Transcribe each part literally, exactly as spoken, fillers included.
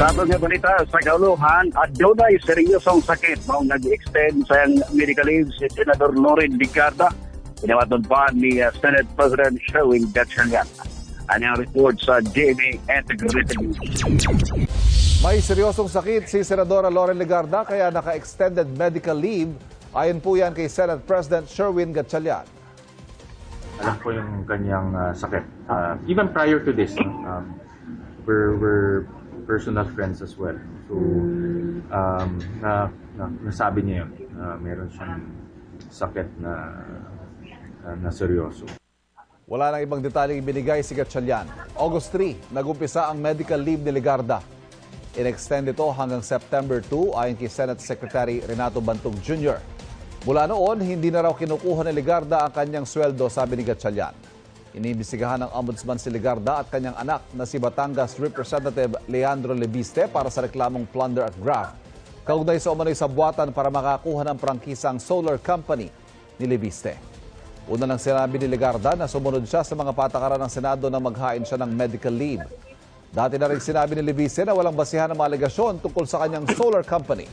Sa ato nga balita sa kauluhan, at dunay seryosong sakit mao nag-extend sa medical leave si Senador Loren Ligarda. Inawaton pa ni uh, Senate President Sherwin Gatchalian. Anyang report sa J M A Integrated News. May seryosong sakit si Senadora Loren Ligarda kaya naka-extended medical leave. Ayon po yan kay Senate President Sherwin Gatchalian. Alam ko yung kanyang uh, sakit. Uh, even prior to this, no? um, we're, we're personal friends as well. So, um, na, na, nasabi niya yun, uh, meron siyang sakit na, uh, na seryoso. Wala nang ibang detalyeng ibinigay si Gatchalian. August three, nag-umpisa ang medical leave ni Ligarda. In-extend ito hanggang September two ayon kay Senate Secretary Renato Bantog Junior Mula noon, hindi na raw kinukuha ni Ligarda ang kanyang sweldo, sabi ni Gatchalian. Iniimbestigahan ng ombudsman si Ligarda at kanyang anak na si Batangas Representative Leandro Lebiste para sa reklamong plunder at graft. Kaugnay sa umano'y sabwatan para makakuha ng prangkisang solar company ni Lebiste. Una nang sinabi ni Ligarda na sumunod siya sa mga patakaran ng Senado na maghain siya ng medical leave. Dati na rin sinabi ni Lebiste na walang basihan ng mga alegasyon tungkol sa kanyang solar company.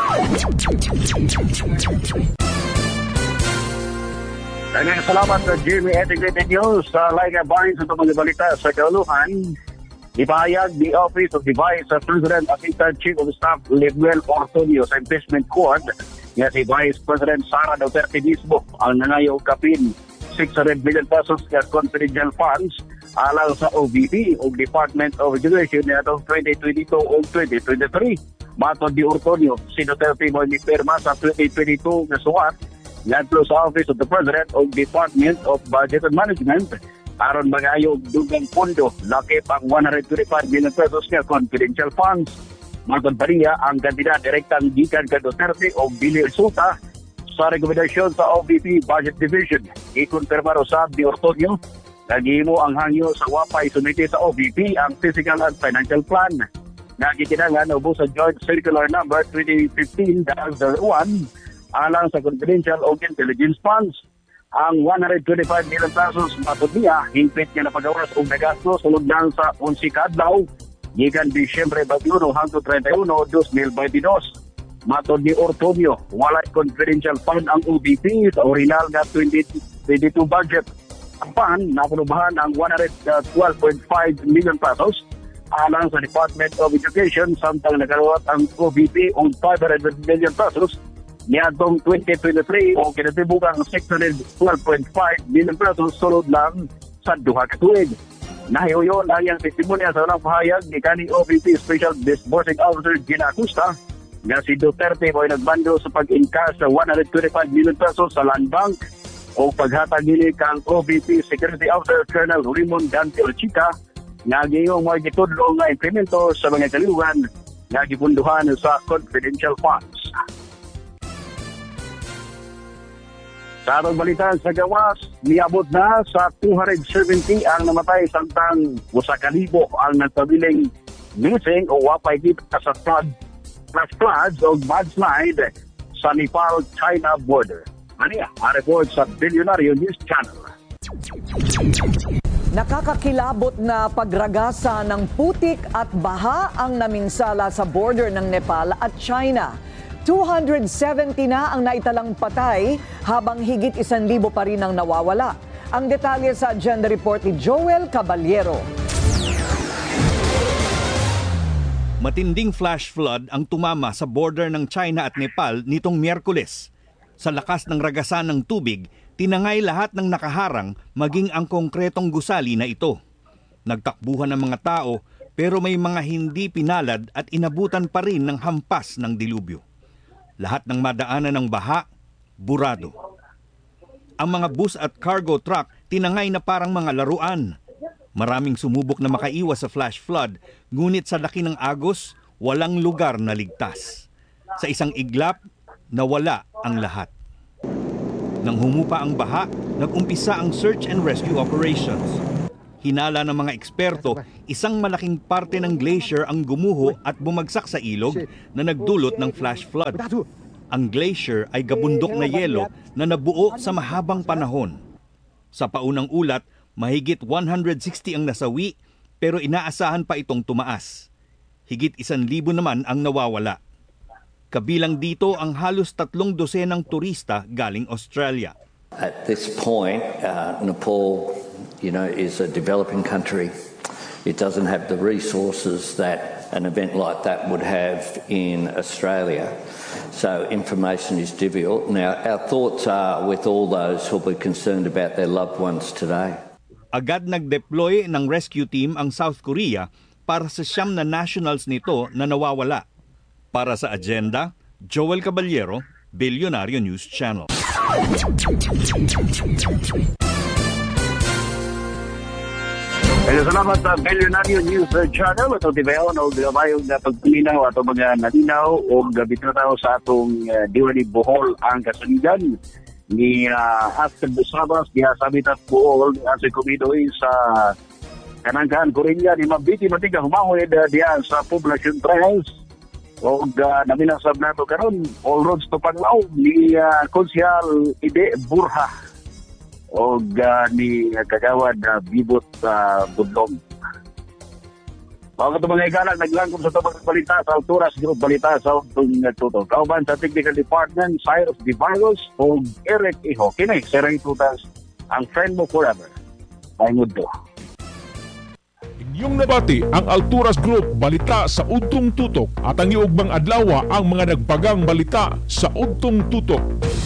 Daghang salamat sa J M A Integrated News. Sa laing bahin sa mga balita sa kauluhan, ipahayag the Office of the Vice President Assistant Chief of Staff Lemuel Ortonio sa Impeachment Court nga si Vice President Sara Duterte mismo ang nangayo kapin six hundred million pesos nga confidential funds alang sa O V P o Department of Education niadtong twenty twenty-two o twenty twenty-three. Matod ni Ortonio, si Duterte mo ni perma sa twenty twenty-two nga suwat ngadto sa Office of the President o Department of Budget and Management aron magayo og dugang pondo lakip ang one hundred twenty-five million pesos nga confidential funds. Matod pa niya ang kandidat direktang gikan kay Duterte o Billy Resulta sa rekomendasyon sa O V P Budget Division. Ikonfirmaro sa ni Ortonio nagihimo ang hangyo sa wapay sumiti sa O V P ang Physical and Financial Plan. Nagikinangan ubos sa Joint Circular Number twenty fifteen dash one alang sa confidential o intelligence funds. Ang one hundred twenty-five million pesos matod niya hingpit nga napagawas og nagasto sulod lang sa eleven kadlaw gikan Disyembre twenty-one hangtod thirty-one, twenty twenty-two. Matod ni Ortonio, walay confidential fund ang O V P sa original nga twenty twenty-two budget. Ang pan napunubahan ang one hundred twelve point five million pesos alang sa Department of Education samtang nagaluwat ang O V P og five hundred million pesos niadtong twenty twenty-three o kinatibukang six hundred twelve point five million pesos sulod lang sa duha ka tuig. Nahiuyon ang iyang testimonya sa unang pahayag ni kaning O V P Special Disbursing Officer Gina Acosta nga si Duterte mo'y nagbando sa pag-encash sa one hundred twenty-five million pesos sa Land Bank o paghatag nili kang O V P Security Officer Colonel Raymond Dante Olchica nga gayong mga gitudlo nga implemento sa mga kaliwan nga gipunduhan sa confidential funds. Sa atong balita sa gawas, niabot na sa two hundred seventy ang namatay samtang usa ka libo ang nagpabiling missing o wapay kita sa flood, flash floods o mudslide sa Nepal-China border. Mania, a report sa Billionario News Channel. Nakakakilabot na pagragasa ng putik at baha ang naminsala sa border ng Nepal at China. two hundred seventy na ang naitalang patay habang higit isang libo pa rin ang nawawala. Ang detalye sa agenda report ni Joel Caballero. Matinding flash flood ang tumama sa border ng China at Nepal nitong Miyerkules. Sa lakas ng ragasan ng tubig, tinangay lahat ng nakaharang maging ang konkretong gusali na ito. Nagtakbuhan ang mga tao pero may mga hindi pinalad at inabutan pa rin ng hampas ng dilubyo. Lahat ng madaanan ng baha, burado. Ang mga bus at cargo truck tinangay na parang mga laruan. Maraming sumubok na makaiwas sa flash flood, ngunit sa laki ng agos, walang lugar na ligtas. Sa isang iglap, nawala ang lahat. Nang humupa ang baha, nag-umpisa ang search and rescue operations. Hinala ng mga eksperto, isang malaking parte ng glacier ang gumuho at bumagsak sa ilog na nagdulot ng flash flood. Ang glacier ay gabundok na yelo na nabuo sa mahabang panahon. Sa paunang ulat, mahigit one hundred sixty ang nasawi pero inaasahan pa itong tumaas. Higit isan libo naman ang nawawala. Kabilang dito ang halos tatlong dosenang turista galing Australia. At this point, uh, Nepal, you know, is a developing country. It doesn't have the resources that an event like that would have in Australia. So information is difficult. Now, our thoughts are with all those who will be concerned about their loved ones today. Agad nag-deploy ng rescue team ang South Korea para sa siyam na nationals nito na nawawala. Para sa agenda, Joel Caballero, Bilyonaryo News Channel. Kaya salamat sa Bilyonaryo News Channel at tibayon o gabayong na pagpilinaw at mga nalinaw o gabitnataw sa atong uh, Diwa ni Bohol ang kasaligan ni uh, Aston Busabas diha sa Habitat Bohol as a kumidoy sa kananggahan Korea ni Mabiti Matiga humahod uh, diha sa Poblacion Trials o uh, naminasab nato karon all roads to Panglao ni uh, Konsyal Ide Burha o uh, ni Kagawad uh, Bibot uh, Budlong. Mga ito mga igalang naglangkom sa tabang balita sa Alturas Group Balita sa Untong Tuto. Kauban sa Technical Department, Cyrus Divalos o Eric Iho. Kini, Serang Tutas, ang friend mo forever. Maingod do. Inyong nabati ang Alturas Group Balita sa Untong Tutok at ang iugbang adlaw ang mga nagpagang balita sa Untong Tutok.